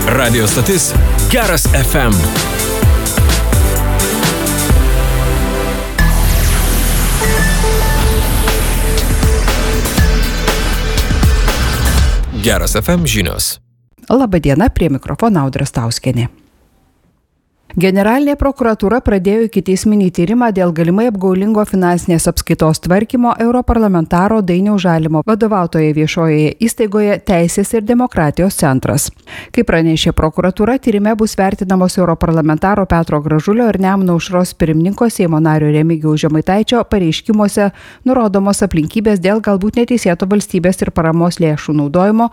Radio stotis Geras FM. Geras FM žinios. Labadiena, prie mikrofono Audra Stauskienė. Generalinė prokuratūra pradėjo ikiteisminį tyrimą dėl galimai apgaulingo finansinės apskaitos tvarkymo europarlamentaro Dainiaus Žalimo vadovautoje viešojoje įstaigoje Teisės ir demokratijos centras. Kaip pranešė prokuratūra, tyrime bus vertinamos europarlamentaro Petro Gražulio ir Nemuno aušros pirmininko Seimo nario Remigijaus Žemaitaičio pareiškimuose nurodomos aplinkybės dėl galbūt neteisėto valstybės ir paramos lėšų naudojimo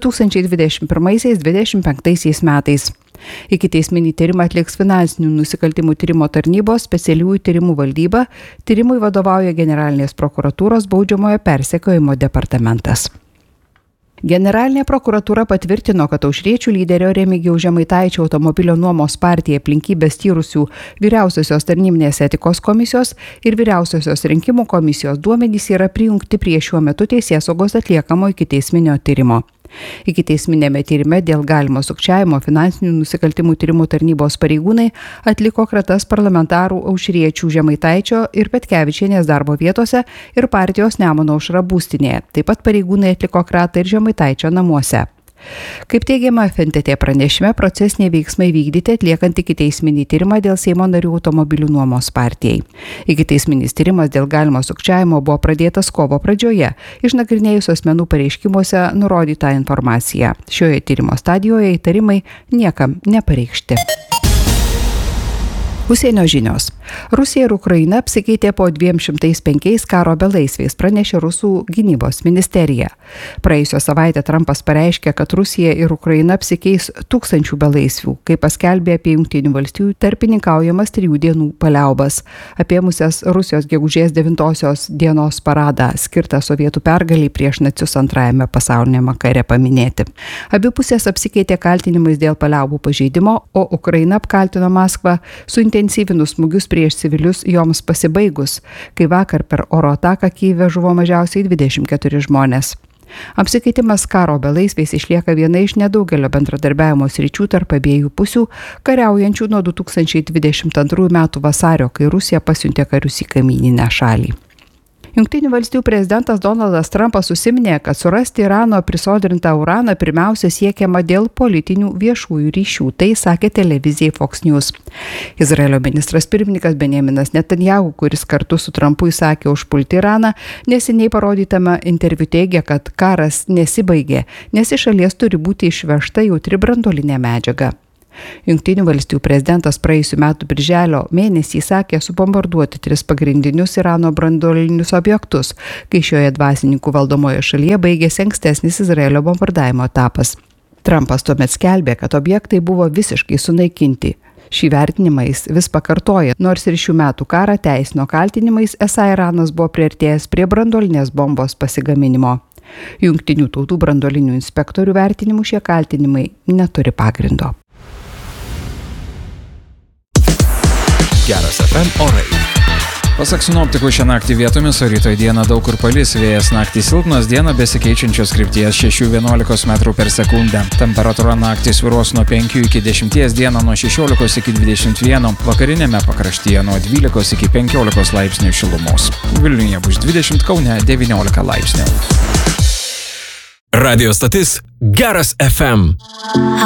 2021-2025 metais. Ikiteisminį tyrimą atliks finansinių nusikaltimų tyrimo tarnybos specialiųjų tyrimų valdyba, tyrimui vadovauja Generalinės prokuratūros baudžiamojo persekiojimo departamentas. Generalinė prokuratūra patvirtino, kad aušriečių lyderio Remigijaus Žemaitaičio automobilio nuomos partijai aplinkybės tyrusių Vyriausiosios tarnybinės etikos komisijos ir Vyriausiosios rinkimų komisijos duomenys yra prijungti prie šiuo metu teisėsaugos atliekamo ikiteisminio tyrimo. Ikiteisminėme tyrime dėl galimo sukčiavimo finansinių nusikaltimų tyrimų tarnybos pareigūnai atliko kratas parlamentarų aušriečių Žemaitaičio ir Petkevičienės darbo vietose ir partijos Nemuno aušra būstinėje. Taip pat pareigūnai atliko kratą ir Žemaitaičio namuose. Kaip teigiama FNTT pranešime, procesiniai veiksmai vykdyti atliekant ikiteisminį tyrimą dėl Seimo narių automobilių nuomos partijai. Ikiteisminis tyrimas dėl galimo sukčiavimo buvo pradėtas kovo pradžioje, išnagrinėjus asmenų pareiškimuose nurodytą informaciją. Šioje tyrimo stadijoje įtarimai niekam nepareikšti. Užsienio žinios. Rusija ir Ukraina apsikeitė po 205 karo belaisviais, pranešė Rusų gynybos ministerija. Praėjusią savaitę Trumpas pareiškė, kad Rusija ir Ukraina apsikeis 1000 belaisvių, kai paskelbė apie Jungtinių valstijų tarpininkaujamas 3 dienų paliaubas, apėmusias Rusijos gegužės 9 dienos paradą, skirtą sovietų pergaliai prieš nacius antrajame pasauliniame kare paminėti. Abi pusės apsikeitė kaltinimais dėl paliaubų pažeidimo, o Ukraina apkaltino Maskvą suintensyvinus smūgius prieš civilius joms pasibaigus, kai vakar per oro ataką Kyjive žuvo mažiausiai 24 žmonės. Apsikeitimas karo belaisviais išlieka viena iš nedaugelio bendradarbiavimo sričių tarp abiejų pusių, kariaujančių nuo 2022 metų vasario, kai Rusija pasiuntė karius į kaimyninę šalį. Jungtinių valstijų prezidentas Donaldas Trumpas užsiminė, kad surasti Irano prisodrintą uraną pirmiausia siekiama dėl politinių viešųjų ryšių, tai sakė televizijai Fox News. Izraelio ministras pirmininkas Benjaminas Netanjahu, kuris kartu su Trumpu įsakė užpulti Iraną, neseniai parodytame interviu teigė, kad karas nesibaigė, nes iš šalies turi būti išvežta jautri branduolinė medžiaga. Jungtinių valstijų prezidentas praėjusių metų birželio mėnesį įsakė subombarduoti 3 pagrindinius Irano branduolinius objektus, kai šioje dvasininkų valdomoje šalyje baigėsi ankstesnis Izraelio bombardavimo etapas. Trumpas tuomet skelbė, kad objektai buvo visiškai sunaikinti. Šį vertinimą jis vis pakartoja, nors ir šių metų karą teisino kaltinimais, esą Iranas buvo priartėjęs prie branduolinės bombos pasigaminimo. Jungtinių tautų branduolinių inspektorių vertinimų šie kaltinimai neturi pagrindo. Geras FM orai. Pasak sinoptikų, šią naktį vietomis, o rytoj dieną daug kur palis, vėjas naktį silpnas, dieną besikeičiančios krypties 6–11 m/s. Temperatūra naktį svyruos nuo 5 iki 10, dieną nuo 16 iki 21, vakarinėme pakraštyje nuo 12 iki 15 laipsnių šilumos. Vilniuje bus 20, Kaune 19 laipsnių. Radio stotis Geras FM.